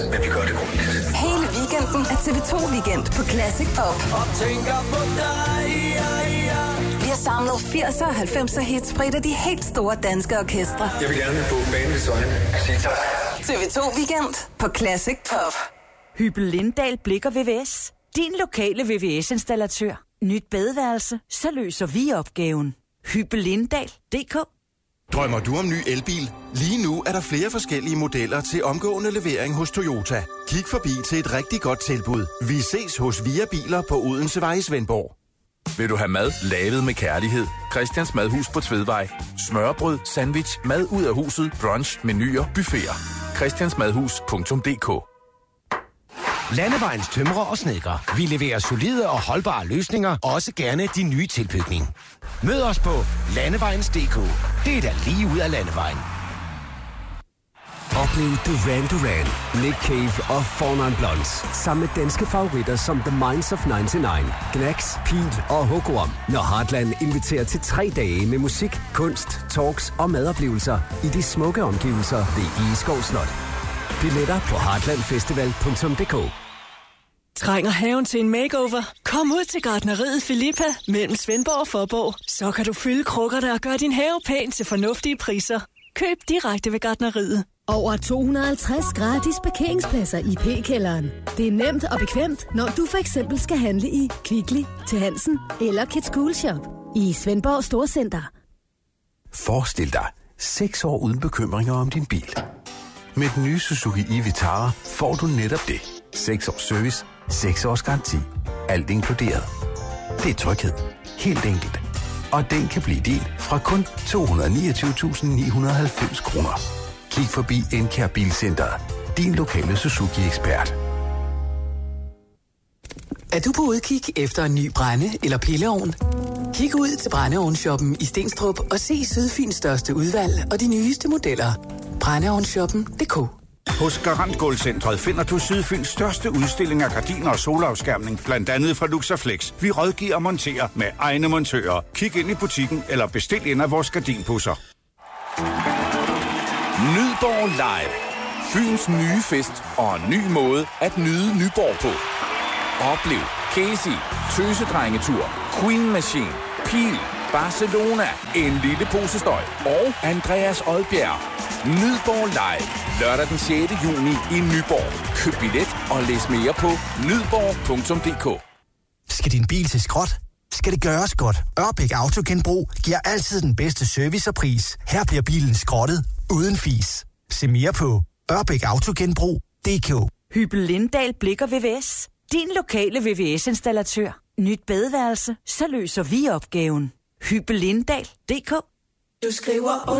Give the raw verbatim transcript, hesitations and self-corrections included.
Men vi gør det grundigt. Hele weekenden er T V to Weekend på Classic Pop. Og tænker på dig, ja, ja. Vi har samlet firserne og halvfemserne hits fra et af de helt store danske orkestre. Jeg vil gerne på banens øjne sige tak. T V to Weekend på Classic Pop. Hyppel Lindahl Blikker V V S. Din lokale V V S-installatør. Nyt badeværelse, så løser vi opgaven. Hyppel Lindahl punktum d k. Drømmer du om ny elbil? Lige nu er der flere forskellige modeller til omgående levering hos Toyota. Kig forbi til et rigtig godt tilbud. Vi ses hos Via Biler på Odensevej i Svendborg. Vil du have mad lavet med kærlighed? Christians Madhus på Tvedvej. Smørbrød, sandwich, mad ud af huset, brunch, menuer, buffeter. christiansmadhus punktum d k. Landevejens tømrer og snedker. Vi leverer solide og holdbare løsninger, også gerne de nye tilbygning. Mød os på landevejens punktum d k. Det er da lige ud af Landevejen. Oplev Duran Duran, Nick Cave og Four Non Blondes. Sammen med danske favoritter som The Minds of nioghalvfems, Gnax, Peel og Hugo. Når Heartland inviterer til tre dage med musik, kunst, talks og madoplevelser i de smukke omgivelser ved Egeskov Slot. Billetter på heartlandfestival punktum d k. Trænger haven til en makeover? Kom ud til gartneriet Filippa mellem Svendborg og Fåborg. Så kan du fylde krukkerne og gøre din have pæn til fornuftige priser. Køb direkte ved gartneriet. Over to hundrede og halvtreds gratis parkeringspladser i P-kælderen. Det er nemt og bekvemt, når du for eksempel skal handle i Kvickly, til Hansen eller Kids Cool Shop i Svendborg Storcenter. Forestil dig seks år uden bekymringer om din bil. Med den nye Suzuki e-Vitara får du netop det. seks års service, seks års garanti. Alt inkluderet. Det er tryghed. Helt enkelt. Og den kan blive din fra kun to hundrede og niogtyve tusind ni hundrede og halvfems kroner. Kig forbi Encare Bilcenteret. Din lokale Suzuki-ekspert. Er du på udkig efter en ny brænde- eller pilleovn? Kig ud til brændeovnsshoppen i Stenstrup og se Sydfyns største udvalg og de nyeste modeller. brændeovnsshoppen punktum d k. Hos Garant Gulvcentret finder du Sydfyns største udstilling af gardiner og solafskærmning, blandt andet fra Luxaflex. Vi rådgiver og monterer med egne montører. Kig ind i butikken eller bestil en af vores gardinpusser. Nyborg Live. Fyns nye fest og en ny måde at nyde Nyborg på. Oplev Casey, Tøsedrengetur, Queen Machine, Peel, Barcelona, En lille pose støj og Andreas Odbjerg. Nyborg Live. Lørdag den sjette juni i Nyborg. Køb billet og læs mere på nyborg punktum d k. Skal din bil til skrot? Skal det gøres godt? Ørbæk Autogenbrug giver altid den bedste service og pris. Her bliver bilen skrottet uden fis. Se mere på ørbæk autogenbrug punktum d k. Hyppel Lindahl Blikker V V S. Din lokale V V S-installatør. Nyt badeværelse, så løser vi opgaven. Hyppel Lindahl punktum d k. Du skriver